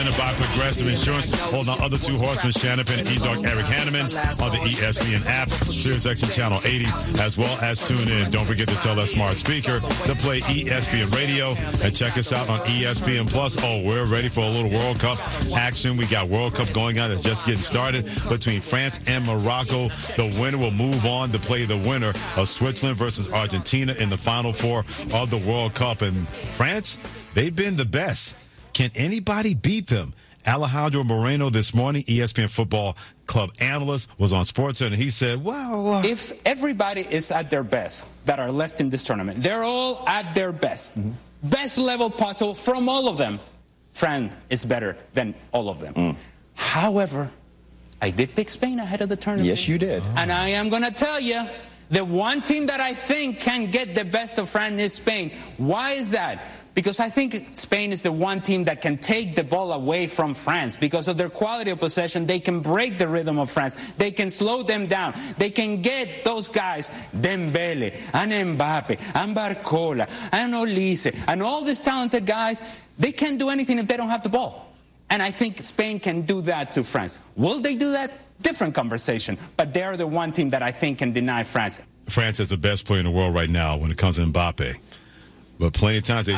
By Progressive Insurance. Hold on, other two horsemen, Shannon Penn and E-Dog Eric Hanneman on the ESPN app, SiriusXM Channel 80, as well as tune in. Don't forget to tell that smart speaker to play ESPN Radio and check us out on ESPN Plus. Oh, we're ready for a little World Cup action. We got World Cup going on. It's just getting started between France and Morocco. The winner will move on to play the winner of Switzerland versus Argentina in the Final Four of the World Cup. And France, they've been the best. Can anybody beat them? Alejandro Moreno this morning, ESPN Football Club analyst, was on SportsCenter, and he said, well... if everybody is at their best that are left in this tournament, they're all at their best. Mm-hmm. Best level possible from all of them. France is better than all of them. Mm. However, I did pick Spain ahead of the tournament. Yes, you did. And I am going to tell you, the one team that I think can get the best of France is Spain. Why is that? Because I think Spain is the one team that can take the ball away from France. Because of their quality of possession, they can break the rhythm of France. They can slow them down. They can get those guys, Dembele, and Mbappe, and Barcola, and Olise, and all these talented guys. They can't do anything if they don't have the ball. And I think Spain can do that to France. Will they do that? Different conversation. But they're the one team that I think can deny France. France is the best player in the world right now when it comes to Mbappe. But plenty of times,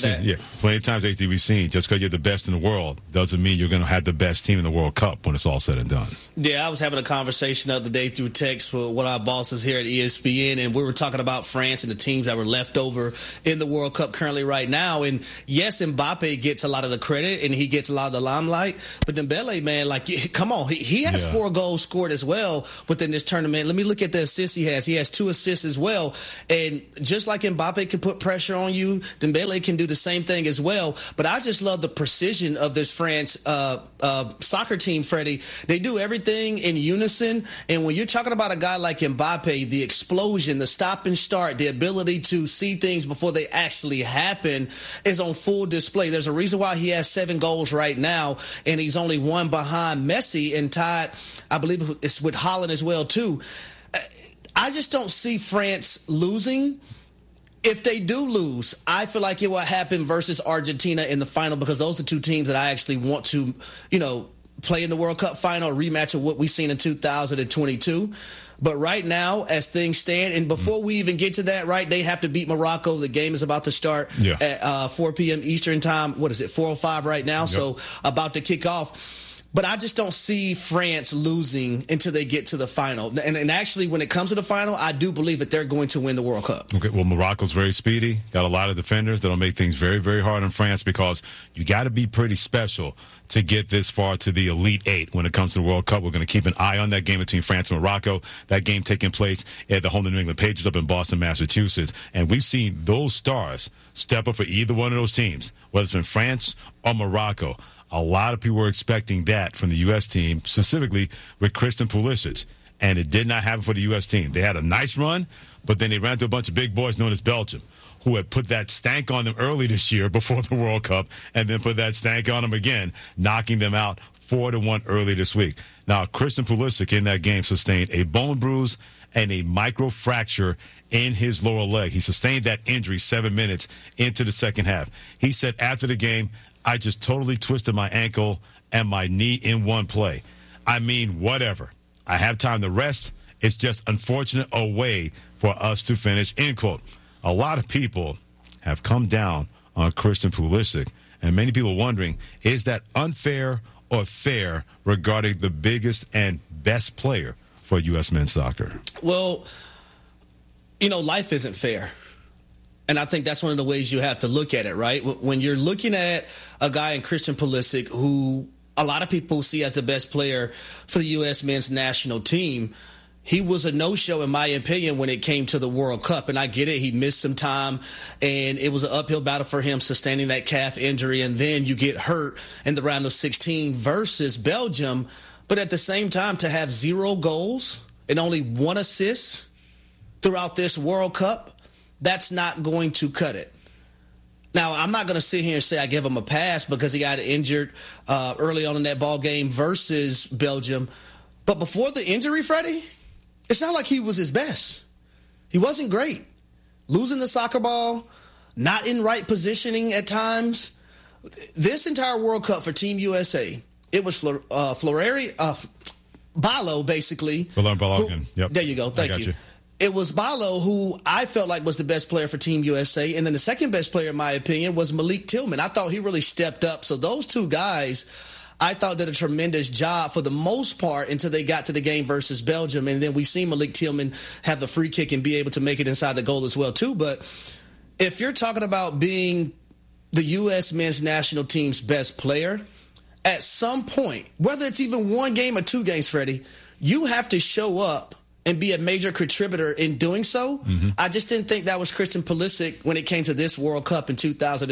we've seen, just because you're the best in the world doesn't mean you're going to have the best team in the World Cup when it's all said and done. Yeah, I was having a conversation the other day through text with one of our bosses here at ESPN, and we were talking about France and the teams that were left over in the World Cup currently right now. And yes, Mbappe gets a lot of the credit and he gets a lot of the limelight, but Dembele, man, like, come on, he has 4 goals scored as well within this tournament. Let me look at the assists he has. He has 2 assists as well. And just like Mbappe can put pressure on you, Dembele can do the same thing as well. But I just love the precision of this France soccer team, Freddie. They do everything in unison. And when you're talking about a guy like Mbappe, the explosion, the stop and start, the ability to see things before they actually happen is on full display. There's a reason why he has 7 goals right now, and he's only 1 behind Messi and tied, I believe it's with Haaland as well, too. I just don't see France losing. If they do lose, I feel like it will happen versus Argentina in the final, because those are 2 teams that I actually want to, play in the World Cup final, a rematch of what we've seen in 2022. But right now, as things stand, and before we even get to that, right, they have to beat Morocco. The game is about to start at 4 p.m. Eastern time. What is it, 4:05 right now? Yep. So about to kick off. But I just don't see France losing until they get to the final. And actually, when it comes to the final, I do believe that they're going to win the World Cup. Okay, well, Morocco's very speedy. Got a lot of defenders that'll make things very, very hard on France, because you got to be pretty special to get this far to the Elite 8 when it comes to the World Cup. We're going to keep an eye on that game between France and Morocco. That game taking place at the home of the New England Patriots up in Boston, Massachusetts. And we've seen those stars step up for either one of those teams, whether it's been France or Morocco. A lot of people were expecting that from the U.S. team, specifically with Christian Pulisic, and it did not happen for the U.S. team. They had a nice run, but then they ran into a bunch of big boys known as Belgium, who had put that stank on them early this year before the World Cup, and then put that stank on them again, knocking them out 4-1 early this week. Now, Christian Pulisic in that game sustained a bone bruise and a microfracture in his lower leg. He sustained that injury 7 minutes into the second half. He said after the game, I just totally twisted my ankle and my knee in one play. I mean, whatever. I have time to rest. It's just unfortunate a way for us to finish, end quote. A lot of people have come down on Christian Pulisic, and many people wondering, is that unfair or fair regarding the biggest and best player for U.S. men's soccer? Well, life isn't fair. And I think that's one of the ways you have to look at it, right? When you're looking at a guy in Christian Pulisic, who a lot of people see as the best player for the U.S. men's national team, he was a no-show, in my opinion, when it came to the World Cup. And I get it. He missed some time, and it was an uphill battle for him sustaining that calf injury. And then you get hurt in the round of 16 versus Belgium. But at the same time, to have 0 goals and only 1 assist throughout this World Cup, that's not going to cut it. Now, I'm not going to sit here and say I give him a pass because he got injured early on in that ball game versus Belgium. But before the injury, Freddie, it's not like he was his best. He wasn't great. Losing the soccer ball, not in right positioning at times. this entire World Cup for Team USA, it was Ballo, basically. Balogun. Yep. There you go. Thank you. It was Ballo who I felt like was the best player for Team USA. And then the second best player, in my opinion, was Malik Tillman. I thought he really stepped up. So those two guys, I thought, did a tremendous job for the most part until they got to the game versus Belgium. And then we seen Malik Tillman have the free kick and be able to make it inside the goal as well, too. But if you're talking about being the U.S. men's national team's best player, at some point, whether it's even one game or two games, Freddie, you have to show up and be a major contributor in doing so. Mm-hmm. I just didn't think that was Christian Pulisic when it came to this World Cup in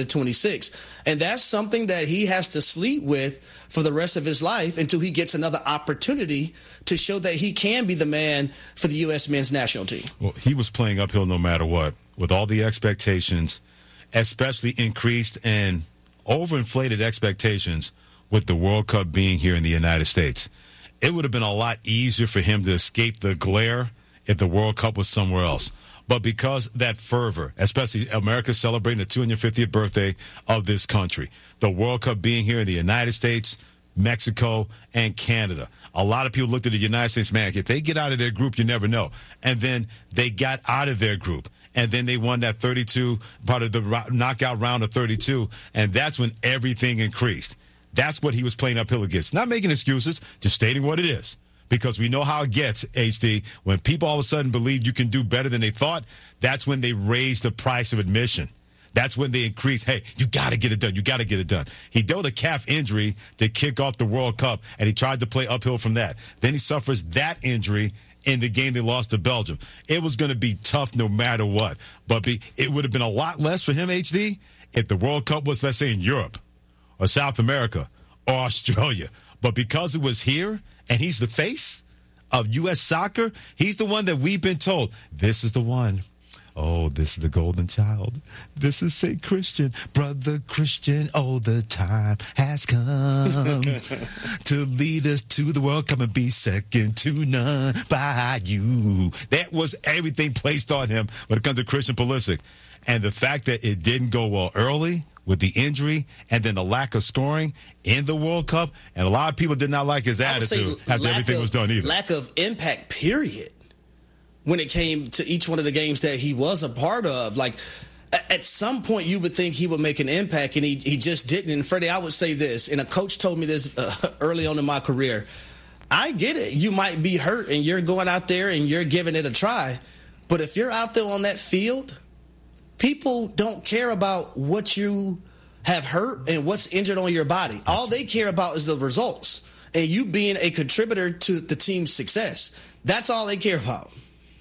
2026. And that's something that he has to sleep with for the rest of his life until he gets another opportunity to show that he can be the man for the U.S. men's national team. Well, he was playing uphill no matter what, with all the expectations, especially increased and overinflated expectations with the World Cup being here in the United States. It would have been a lot easier for him to escape the glare if the World Cup was somewhere else. But because that fervor, especially America celebrating the 250th birthday of this country, the World Cup being here in the United States, Mexico, and Canada, a lot of people looked at the United States, man, if they get out of their group, you never know. And then they got out of their group. And then they won that 32, part of the knockout round of 32, and that's when everything increased. That's what he was playing uphill against. Not making excuses, just stating what it is. Because we know how it gets, HD. When people all of a sudden believe you can do better than they thought, that's when they raise the price of admission. That's when they increase, hey, you got to get it done. You got to get it done. He dealt a calf injury to kick off the World Cup, and he tried to play uphill from that. Then he suffers that injury in the game they lost to Belgium. It was going to be tough no matter what. But it would have been a lot less for him, HD, if the World Cup was, let's say, in Europe or South America or Australia. But because it was here and he's the face of U.S. soccer, he's the one that we've been told, this is the one. Oh, this is the golden child. This is St. Christian, brother Christian. Oh, the time has come to lead us to the World Cup and be second to none by you. That was everything placed on him when it comes to Christian Pulisic. And the fact that it didn't go well early with the injury and then the lack of scoring in the World Cup, and a lot of people did not like his attitude after everything was done either. Lack of impact, period, when it came to each one of the games that he was a part of. Like, at some point you would think he would make an impact, and he just didn't. And, Freddie, I would say this, and a coach told me this early on in my career. I get it. You might be hurt, and you're going out there and you're giving it a try. But if you're out there on that field, people don't care about what you have hurt and what's injured on your body. All they care about is the results and you being a contributor to the team's success. That's all they care about.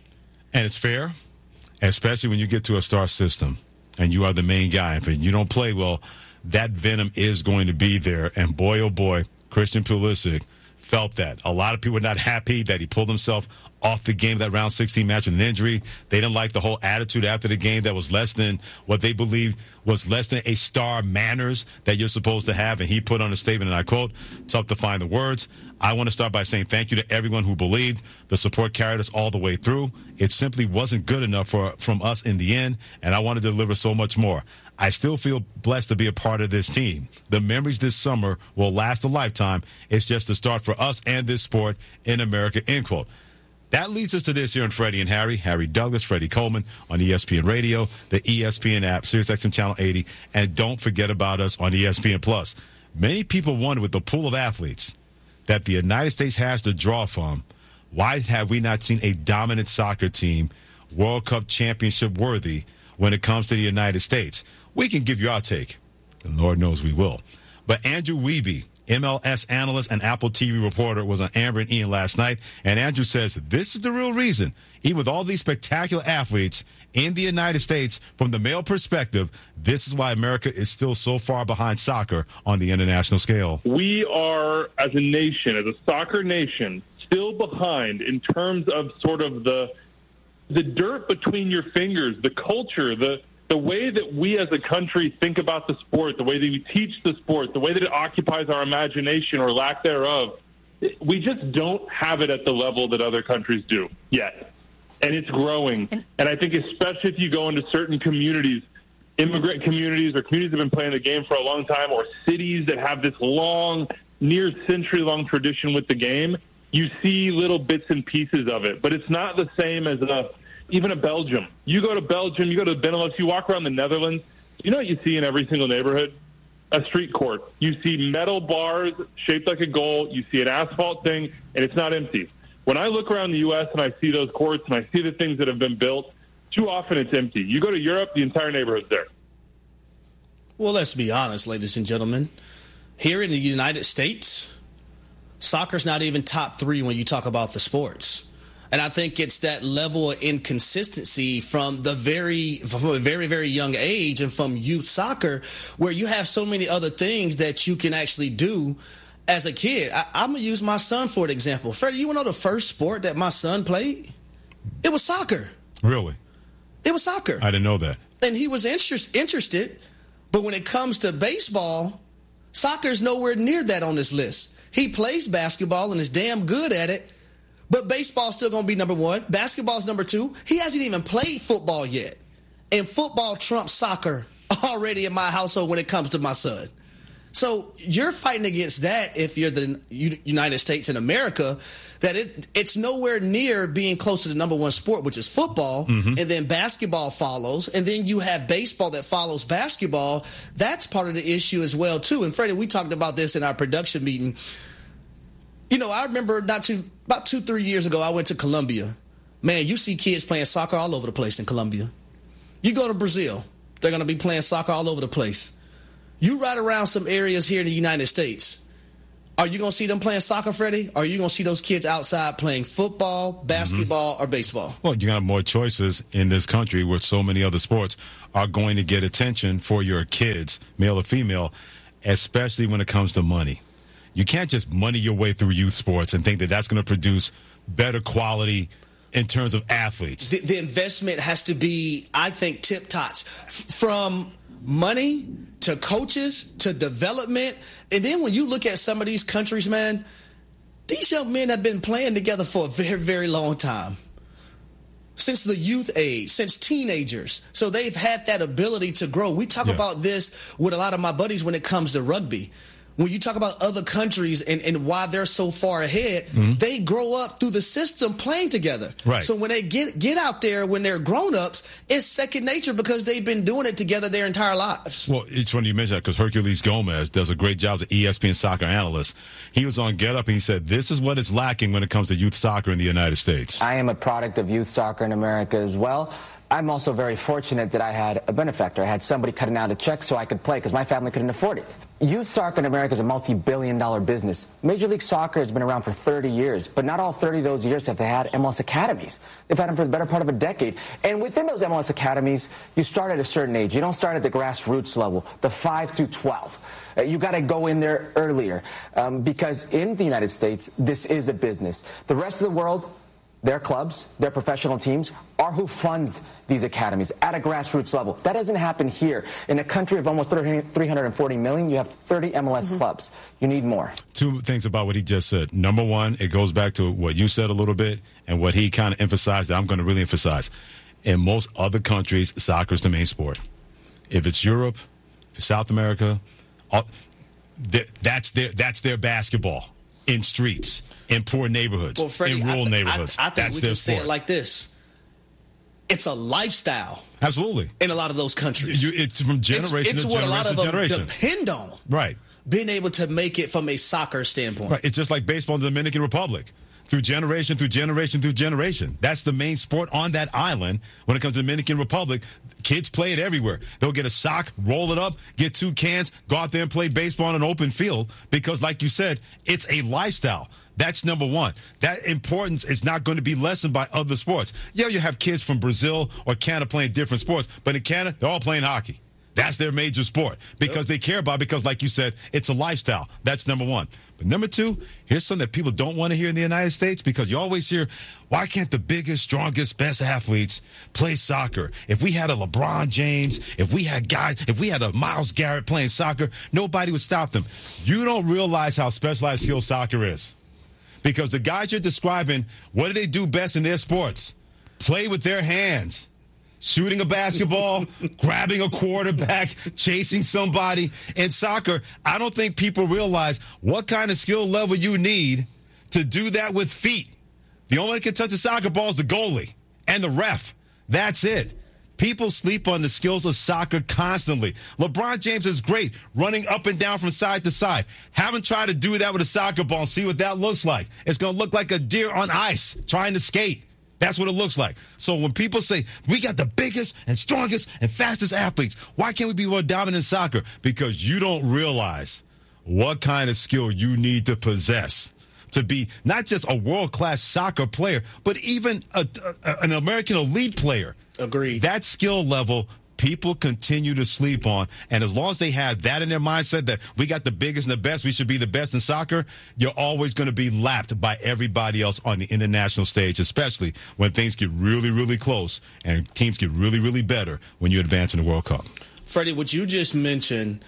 And it's fair, especially when you get to a star system and you are the main guy. If you don't play well, that venom is going to be there. And boy, oh boy, Christian Pulisic felt that. A lot of people were not happy that he pulled himself off the game, that round 16 match with an injury. They didn't like the whole attitude after the game that was less than what they believed was less than a star manners that you're supposed to have. And he put on a statement, and I quote, tough to find the words. I want to start by saying thank you to everyone who believed. The support carried us all the way through. It simply wasn't good enough from us in the end, and I wanted to deliver so much more. I still feel blessed to be a part of this team. The memories this summer will last a lifetime. It's just the start for us and this sport in America, end quote. That leads us to this here on Freddie and Harry. Harry Douglas, Freddie Coleman on ESPN Radio, the ESPN app, SiriusXM Channel 80, and don't forget about us on ESPN+. Many people wonder, with the pool of athletes that the United States has to draw from, why have we not seen a dominant soccer team, World Cup championship worthy, when it comes to the United States? We can give you our take, and Lord knows we will. But Andrew Wiebe, MLS analyst and Apple TV reporter, was on Amber and Ian last night, and Andrew says this is the real reason, even with all these spectacular athletes in the United States, from the male perspective, this is why America is still so far behind soccer on the international scale. We are, as a nation, as a soccer nation, still behind in terms of sort of the dirt between your fingers, the culture, the way that we as a country think about the sport, the way that we teach the sport, the way that it occupies our imagination or lack thereof. We just don't have it at the level that other countries do yet. And it's growing. And I think especially if you go into certain communities, immigrant communities or communities that have been playing the game for a long time, or cities that have this long, near century-long tradition with the game, you see little bits and pieces of it. But it's not the same as even a Belgium. You go to Belgium, you go to the Benelux, you walk around the Netherlands, you know what you see in every single neighborhood? A street court. You see metal bars shaped like a goal. You see an asphalt thing, and it's not empty. When I look around the U.S. and I see those courts and I see the things that have been built, too often it's empty. You go to Europe, the entire neighborhood's there. Well, let's be honest, ladies and gentlemen. Here in the United States, soccer's not even top 3 when you talk about the sports. And I think it's that level of inconsistency from a very, very young age and from youth soccer, where you have so many other things that you can actually do as a kid. I'm going to use my son for an example. Freddie, you want to know the first sport that my son played? It was soccer. Really? It was soccer. I didn't know that. And he was interested, but when it comes to baseball, soccer's nowhere near that on this list. He plays basketball and is damn good at it, but baseball's still going to be number 1. Basketball's number 2. He hasn't even played football yet. And football trumps soccer already in my household when it comes to my son. So you're fighting against that if you're the United States and America, that it's nowhere near being close to the number 1 sport, which is football, and then basketball follows, and then you have baseball that follows basketball. That's part of the issue as well, too. And Freddie, we talked about this in our production meeting. You know, I remember about 2-3 years ago, I went to Colombia. Man, you see kids playing soccer all over the place in Colombia. You go to Brazil, they're going to be playing soccer all over the place. You ride around some areas here in the United States. Are you going to see them playing soccer, Freddie? Or are you going to see those kids outside playing football, basketball, or baseball? Well, you got more choices in this country where so many other sports are going to get attention for your kids, male or female, especially when it comes to money. You can't just money your way through youth sports and think that that's going to produce better quality in terms of athletes. The investment has to be, I think, tip-top. From money to coaches to development. And then when you look at some of these countries, man, these young men have been playing together for a very, very long time. Since the youth age, since teenagers. So they've had that ability to grow. We talk about this with a lot of my buddies when it comes to rugby. When you talk about other countries and why they're so far ahead, they grow up through the system playing together. Right. So when they get out there, when they're grown-ups, it's second nature because they've been doing it together their entire lives. Well, it's funny you mention that because Herculez Gomez does a great job as an ESPN soccer analyst. He was on Get Up and he said, this is what is lacking when it comes to youth soccer in the United States. I am a product of youth soccer in America as well. I'm also very fortunate that I had a benefactor. I had somebody cutting out a check so I could play because my family couldn't afford it. Youth soccer in America is a multi-billion-dollar business. Major League Soccer has been around for 30 years, but not all 30 of those years have they had MLS academies. They've had them for the better part of a decade. And within those MLS academies, you start at a certain age. You don't start at the grassroots level, the 5 to 12. You got to go in there earlier because in the United States, this is a business. The rest of the world, their clubs, their professional teams are who funds these academies at a grassroots level. That doesn't happen here. In a country of almost 340 million, you have 30 MLS clubs. You need more. 2 things about what he just said. Number 1, it goes back to what you said a little bit and what he kind of emphasized that I'm going to really emphasize. In most other countries, soccer is the main sport. If it's Europe, if it's South America, that's their basketball. In streets, in poor neighborhoods, Freddie, in rural neighborhoods. I think that's we their can say sport. it like this. It's a lifestyle. Absolutely. In a lot of those countries. It's from generation it's to what generation a lot of to them generation. depend on. Right. Being able to make it from a soccer standpoint. Right. It's just like baseball in the Dominican Republic. Through generation, through generation, through generation. That's the main sport on that island. When it comes to the Dominican Republic, kids play it everywhere. They'll get a sock, roll it up, get 2 cans, go out there and play baseball on an open field because, like you said, it's a lifestyle. That's number 1. That importance is not going to be lessened by other sports. Yeah, you have kids from Brazil or Canada playing different sports, but in Canada, they're all playing hockey. That's their major sport because they care about it because, like you said, it's a lifestyle. That's number 1. But number 2, here's something that people don't want to hear in the United States because you always hear, why can't the biggest, strongest, best athletes play soccer? If we had a LeBron James, if we had a Myles Garrett playing soccer, nobody would stop them. You don't realize how specialized skill soccer is because the guys you're describing, what do they do best in their sports? Play with their hands. shooting a basketball, grabbing a quarterback, chasing somebody. In soccer, I don't think people realize what kind of skill level you need to do that with feet. The only one that can touch a soccer ball is the goalie and the ref. That's it. People sleep on the skills of soccer constantly. LeBron James is great running up and down from side to side. Haven't tried to do that with a soccer ball and see what that looks like. It's going to look like a deer on ice trying to skate. That's what it looks like. So when people say, we got the biggest and strongest and fastest athletes, why can't we be more dominant in soccer? Because you don't realize what kind of skill you need to possess to be not just a world-class soccer player, but even an American elite player. Agreed. That skill level, people continue to sleep on. And as long as they have that in their mindset that we got the biggest and the best, we should be the best in soccer, you're always going to be lapped by everybody else on the international stage, especially when things get really, really close and teams get really, really better when you advance in the World Cup. Freddie, what you just mentioned,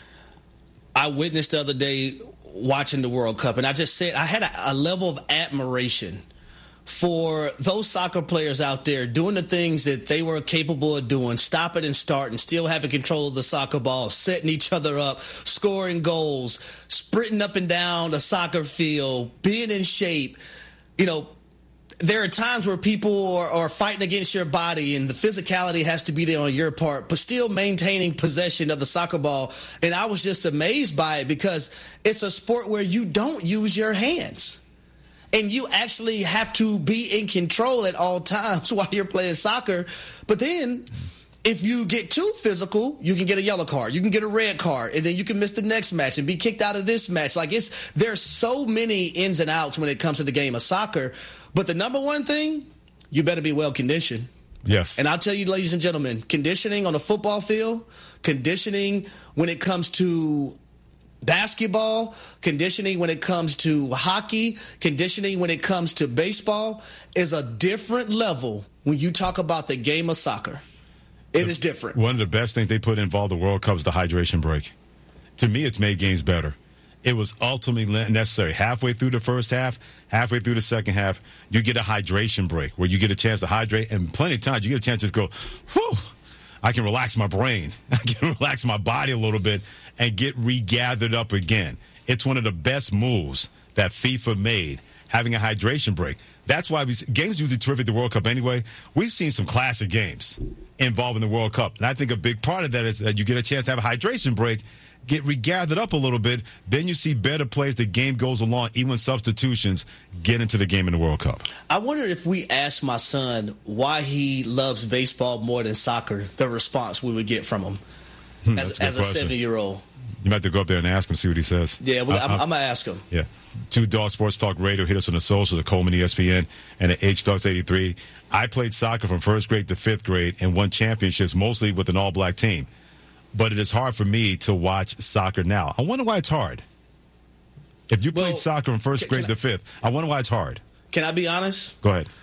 I witnessed the other day watching the World Cup, and I just said I had a level of admiration for those soccer players out there doing the things that they were capable of doing, stopping and starting, still having control of the soccer ball, setting each other up, scoring goals, sprinting up and down the soccer field, being in shape. You know, there are times where people are fighting against your body and the physicality has to be there on your part, but still maintaining possession of the soccer ball. And I was just amazed by it because it's a sport where you don't use your hands. And you actually have to be in control at all times while you're playing soccer. But then if you get too physical, you can get a yellow card. You can get a red card. And then you can miss the next match and be kicked out of this match. Like there's so many ins and outs when it comes to the game of soccer. But the number one thing, you better be well conditioned. Yes. And I'll tell you, ladies and gentlemen, conditioning on a football field, conditioning when it comes to basketball, conditioning when it comes to hockey, conditioning when it comes to baseball is a different level when you talk about the game of soccer. It is different. One of the best things they put involved the World Cup is the hydration break. To me, it's made games better. It was ultimately necessary. Halfway through the first half, halfway through the second half, you get a hydration break where you get a chance to hydrate, and plenty of times you get a chance to just go, whew, I can relax my brain. I can relax my body a little bit and get regathered up again. It's one of the best moves that FIFA made, having a hydration break. That's why games usually terrific at the World Cup anyway. We've seen some classic games involving the World Cup. And I think a big part of that is that you get a chance to have a hydration break, get regathered up a little bit, then you see better plays. The game goes along, even substitutions get into the game in the World Cup. I wonder if we asked my son why he loves baseball more than soccer, the response we would get from him as a 70-year-old. You might have to go up there and ask him, see what he says. Yeah, I'm going to ask him. Yeah. 2 Dog Sports Talk Radio. Hit us on the socials at Coleman ESPN and at HDogs83. I played soccer from 1st grade to 5th grade and won championships mostly with an all-black team. But it is hard for me to watch soccer now. I wonder why it's hard. If you played soccer from 1st grade to 5th, I wonder why it's hard. Can I be honest? Go ahead.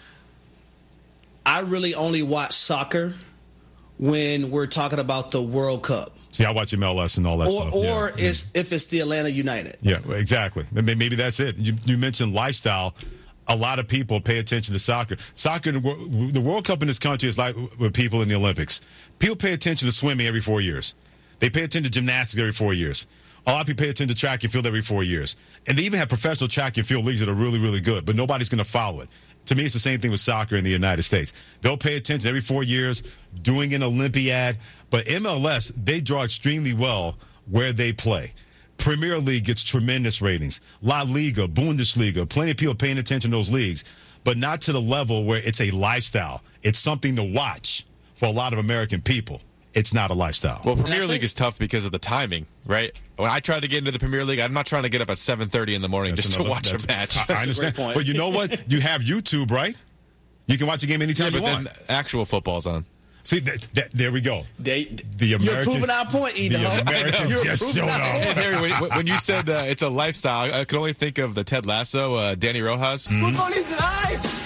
I really only watch soccer when we're talking about the World Cup. See, I watch MLS and all that stuff. Or if it's the Atlanta United. Yeah, exactly. Maybe that's it. You mentioned lifestyle. A lot of people pay attention to soccer. Soccer, the World Cup in this country is like with people in the Olympics. People pay attention to swimming every 4 years. They pay attention to gymnastics every 4 years. A lot of people pay attention to track and field every 4 years. And they even have professional track and field leagues that are really, really good, but nobody's going to follow it. To me, it's the same thing with soccer in the United States. They'll pay attention every 4 years, doing an Olympiad. But MLS, they draw extremely well where they play. Premier League gets tremendous ratings. La Liga, Bundesliga, plenty of people paying attention to those leagues, but not to the level where it's a lifestyle. It's something to watch for a lot of American people. It's not a lifestyle. Well, Premier League is tough because of the timing, right? When I tried to get into the Premier League, I'm not trying to get up at 7:30 in the morning to watch a match. I understand. But you know what? You have YouTube, right? You can watch a game anytime you want. But then actual football's on. See, there we go. You're proving our point, Eden. The Americans just showed up. Harry, when you said it's a lifestyle, I could only think of the Ted Lasso, Danny Rojas. Football is life.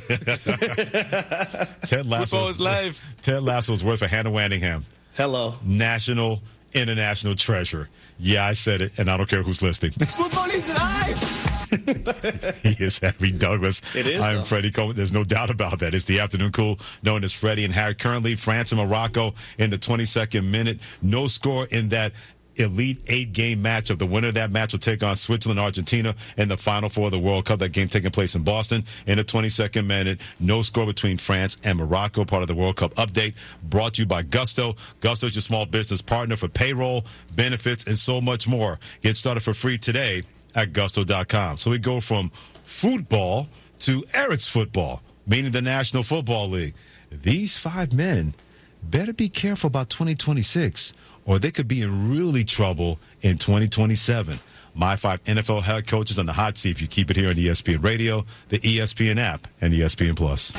Ted Lasso. Football is life. Ted Lasso is worth for Hannah Waddingham. Hello. National, international treasure. Yeah, I said it, and I don't care who's listening. Football is life. He is Harry Douglas. It is. I'm Freddie Coleman. There's no doubt about that. It's the afternoon cool known as Freddie and Harry. Currently, France and Morocco in the 22nd minute. No score in that Elite 8 game matchup. The winner of that match will take on Switzerland, Argentina in the Final Four of the World Cup. That game taking place in Boston in the 22nd minute. No score between France and Morocco. Part of the World Cup update brought to you by Gusto. Gusto is your small business partner for payroll, benefits, and so much more. Get started for free today at Gusto.com. So we go from football to Eric's football, meaning the National Football League. These 5 men better be careful about 2026, or they could be in really trouble in 2027. My 5 NFL head coaches on the hot seat if you keep it here on ESPN Radio, the ESPN app, and ESPN Plus.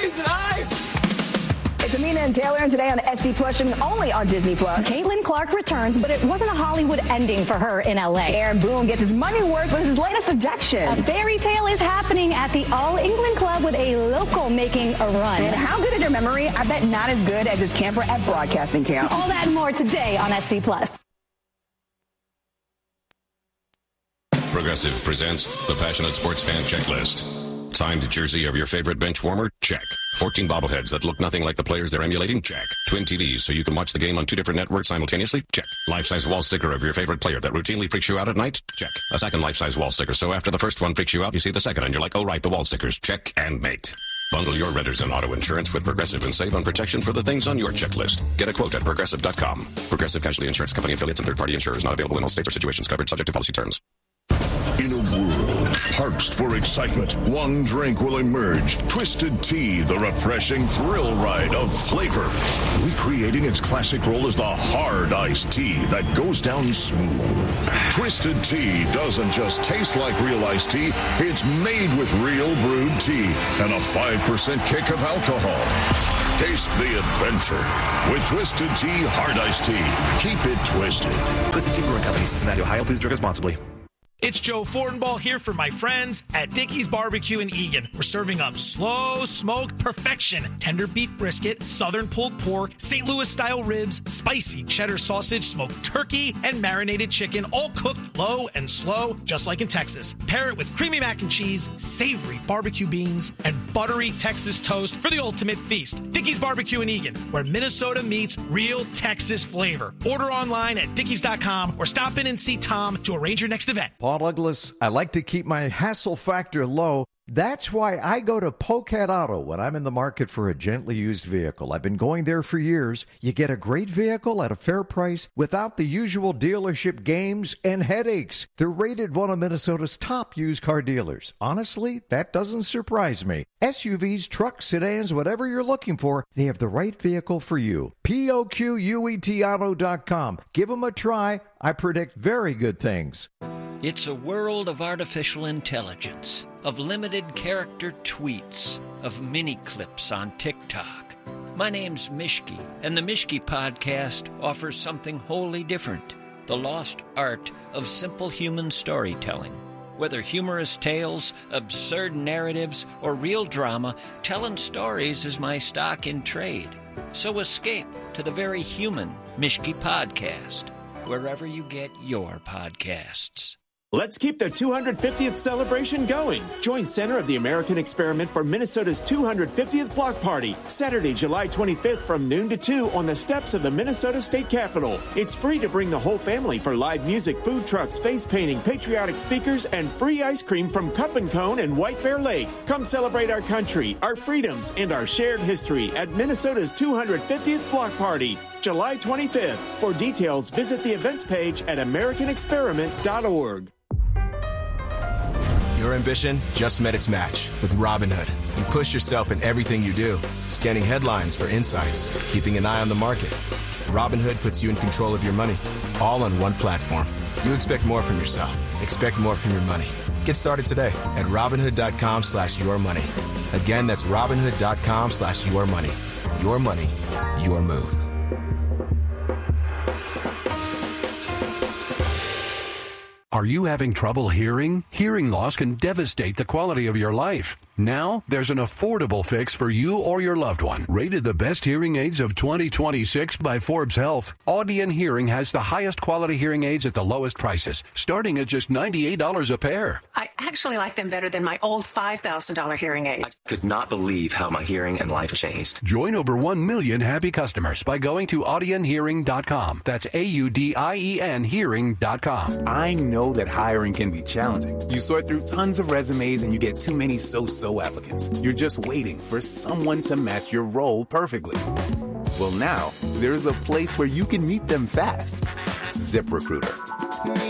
It's Amina and Taylor, and today on SC Plus, streaming only on Disney Plus. Caitlin Clark returns, but it wasn't a Hollywood ending for her in LA. Aaron Boone gets his money worth with his latest ejection. A fairy tale is happening at the All England Club with a local making a run. And how good is your memory? I bet not as good as his camper at broadcasting camp. All that and more today on SC Plus. Progressive presents the Passionate Sports Fan Checklist. Signed jersey of your favorite bench warmer? Check. 14 bobbleheads that look nothing like the players they're emulating? Check. Twin TVs so you can watch the game on 2 different networks simultaneously? Check. Life-size wall sticker of your favorite player that routinely freaks you out at night? Check. A second life-size wall sticker so after the first one freaks you out, you see the second and you're like, oh right, the wall stickers. Check and mate. Bundle your renters and auto insurance with Progressive and save on protection for the things on your checklist. Get a quote at Progressive.com. Progressive Casualty Insurance Company affiliates and third-party insurers not available in all states or situations covered subject to policy terms. In a world parched for excitement, one drink will emerge. Twisted Tea, the refreshing thrill ride of flavor. Recreating its classic role as the hard iced tea that goes down smooth. Twisted Tea doesn't just taste like real iced tea, it's made with real brewed tea and a 5% kick of alcohol. Taste the adventure with Twisted Tea Hard Iced Tea. Keep it twisted. Twisted Tea Brewing Company, Cincinnati, Ohio. Please drink responsibly. It's Joe Fortenbaugh here for my friends at Dickey's Barbecue in Eagan. We're serving up slow smoked perfection, tender beef brisket, southern pulled pork, St. Louis style ribs, spicy cheddar sausage, smoked turkey, and marinated chicken, all cooked low and slow, just like in Texas. Pair it with creamy mac and cheese, savory barbecue beans, and buttery Texas toast for the ultimate feast. Dickey's Barbecue in Eagan, where Minnesota meets real Texas flavor. Order online at dickeys.com or stop in and see Tom to arrange your next event. Paul Douglas, I like to keep my hassle factor low. That's why I go to Pocat Auto when I'm in the market for a gently used vehicle. I've been going there for years. You get a great vehicle at a fair price without the usual dealership games and headaches. They're rated one of Minnesota's top used car dealers. Honestly, that doesn't surprise me. SUVs, trucks, sedans, whatever you're looking for, they have the right vehicle for you. POQUETauto.com. Give them a try. I predict very good things. It's a world of artificial intelligence, of limited character tweets, of mini clips on TikTok. My name's Mishki, and the Mishki Podcast offers something wholly different, the lost art of simple human storytelling. Whether humorous tales, absurd narratives, or real drama, telling stories is my stock in trade. So escape to the very human Mishki Podcast, wherever you get your podcasts. Let's keep the 250th celebration going. Join Center of the American Experiment for Minnesota's 250th block party, Saturday, July 25th from noon to 2 on the steps of the Minnesota State Capitol. It's free to bring the whole family for live music, food trucks, face painting, patriotic speakers, and free ice cream from Cup and Cone and White Bear Lake. Come celebrate our country, our freedoms, and our shared history at Minnesota's 250th block party, July 25th. For details, visit the events page at americanexperiment.org. Your ambition just met its match with Robinhood. You push yourself in everything you do, scanning headlines for insights, keeping an eye on the market. Robinhood puts you in control of your money, all on one platform. You expect more from yourself. Expect more from your money. Get started today at Robinhood.com/yourmoney. Again, that's Robinhood.com/yourmoney. Your money, your move. Are you having trouble hearing? Hearing loss can devastate the quality of your life. Now, there's an affordable fix for you or your loved one. Rated the best hearing aids of 2026 by Forbes Health, Audion Hearing has the highest quality hearing aids at the lowest prices, starting at just $98 a pair. I actually like them better than my old $5,000 hearing aid. I could not believe how my hearing and life changed. Join over 1 million happy customers by going to audionhearing.com. That's AUDIEN hearing.com. I know that hiring can be challenging. You sort through tons of resumes and you get too many so-so applicants. You're just waiting for someone to match your role perfectly. Well, now, there's a place where you can meet them fast. ZipRecruiter.